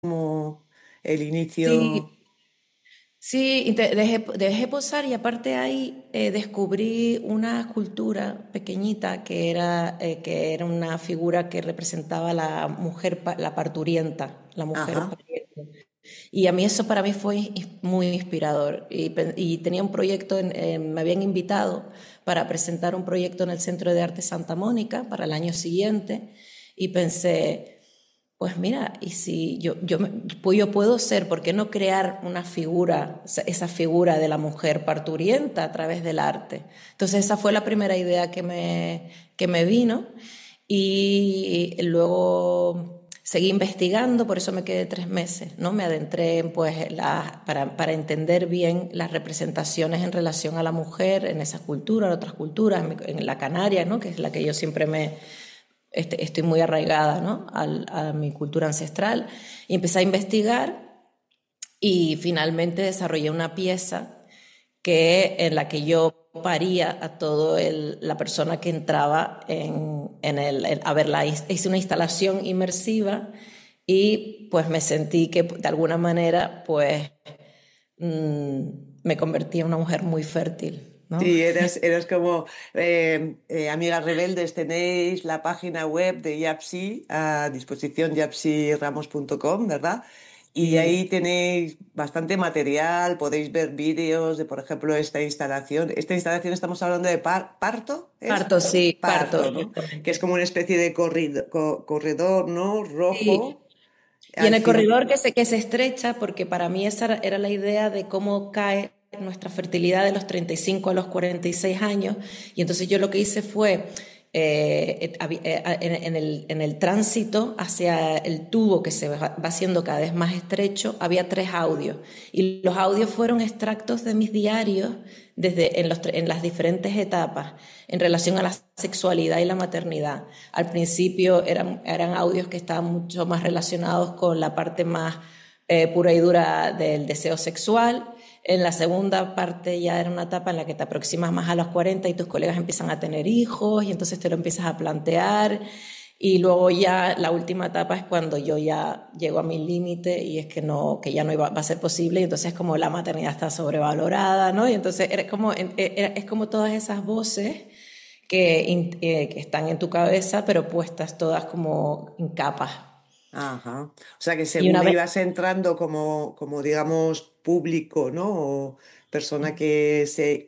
como el inicio. Sí, sí, y dejé posar y aparte ahí descubrí una escultura pequeñita que era una figura que representaba a la mujer, la parturienta, la mujer Ajá. pariente. Y a mí eso para mí fue muy inspirador. Y tenía un proyecto, me habían invitado para presentar un proyecto en el Centro de Arte Santa Mónica para el año siguiente. Y pensé, pues mira, y si pues yo puedo ser, ¿por qué no crear una figura, esa figura de la mujer parturienta a través del arte? Entonces esa fue la primera idea que me vino y luego seguí investigando, por eso me quedé 3 meses, ¿no? Me adentré en, pues, para entender bien las representaciones en relación a la mujer en esa cultura, en otras culturas, en la canaria, ¿no? Que es la que yo siempre estoy muy arraigada, ¿no? A mi cultura ancestral. Y empecé a investigar y finalmente desarrollé una pieza en la que yo paría a la persona que entraba a verla. Hice una instalación inmersiva y pues me sentí que de alguna manera pues me convertí en una mujer muy fértil, ¿no? Sí, eras como amigas rebeldes, tenéis la página web de YAPSI a disposición, yapsiramos.com, ¿verdad? Y ahí Sí. tenéis bastante material, podéis ver vídeos de, por ejemplo, esta instalación. Esta instalación estamos hablando de parto, ¿es? Parto, sí, parto, Parto, ¿no? Que es exactamente. como una especie de corredor, ¿no? Sí. Rojo Y en al el fin. corredor que se estrecha, porque para mí esa era la idea de cómo cae nuestra fertilidad de los 35 a los 46 años. Y entonces yo lo que hice fue, en el tránsito hacia el tubo que se va haciendo cada vez más estrecho, había 3 audios. Y los audios fueron extractos de mis diarios en las diferentes etapas en relación a la sexualidad y la maternidad. Al principio eran audios que estaban mucho más relacionados con la parte más pura y dura del deseo sexual. En la segunda parte ya era una etapa en la que te aproximas más a los 40 y tus colegas empiezan a tener hijos y entonces te lo empiezas a plantear. Y luego ya la última etapa es cuando yo ya llego a mi límite y es que no, que ya no va a ser posible y entonces como la maternidad está sobrevalorada, ¿no? Y entonces es como todas esas voces que están en tu cabeza, pero puestas todas como en capas. Ajá. O sea que Y según una vez ibas entrando como digamos, público, ¿no? O persona que se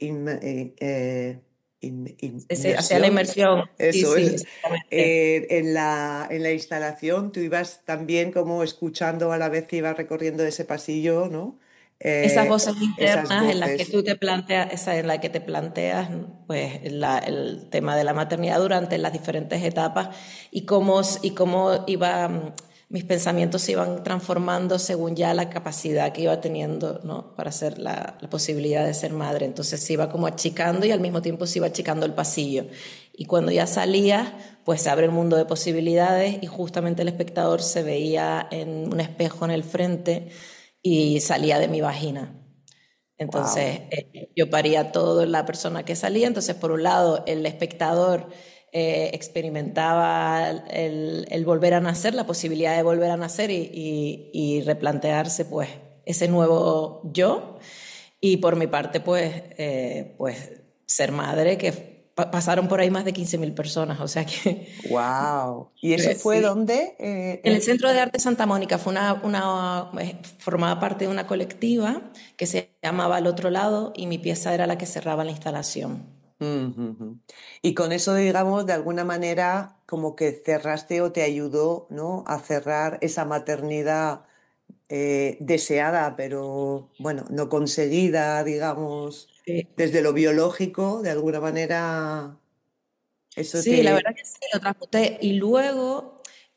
se hacía la inmersión, inmersión, sí, eso sí, es, exactamente. en la instalación, tú ibas también como escuchando a la vez que ibas recorriendo ese pasillo, ¿no? Esas voces Esas internas en las que voces. tú te planteas, en la que te planteas pues el tema de la maternidad durante las diferentes etapas y cómo mis pensamientos se iban transformando según ya la capacidad que iba teniendo, ¿no? Para hacer la posibilidad de ser madre. Entonces se iba como achicando y al mismo tiempo se iba achicando el pasillo. Y cuando ya salías, pues se abre el mundo de posibilidades y justamente el espectador se veía en un espejo en el frente y salía de mi vagina. Wow. Entonces, yo paría todo la persona que salía. Entonces, por un lado, el espectador experimentaba el volver a nacer, la posibilidad de volver a nacer y replantearse, pues, ese nuevo yo. Y por mi parte, pues ser madre, que pasaron por ahí más de 15.000 personas. O sea que, Wow. ¿Y eso fue sí. dónde? En el Centro de Arte Santa Mónica formaba parte de una colectiva que se llamaba Al Otro Lado y mi pieza era la que cerraba la instalación. Ujú. Y con eso, digamos, de alguna manera, como que cerraste o te ayudó, ¿no? A cerrar esa maternidad deseada, pero bueno, no conseguida, digamos, Sí. desde lo biológico, de alguna manera, eso Sí, la verdad te... que sí, lo transmuté. Y luego,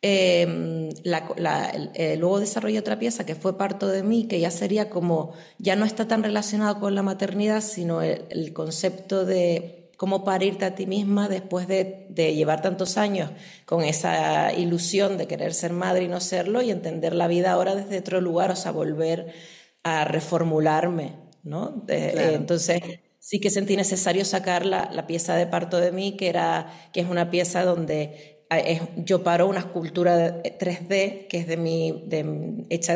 luego desarrollé otra pieza que fue Parto de mí, que ya sería como, ya no está tan relacionado con la maternidad, sino el concepto de cómo parirte a ti misma después de llevar tantos años con esa ilusión de querer ser madre y no serlo y entender la vida ahora desde otro lugar, o sea, volver a reformularme, ¿no? Claro. Entonces sí que sentí necesario sacar la pieza de Parto de mí, que es una pieza donde yo paro una escultura 3D que es hecha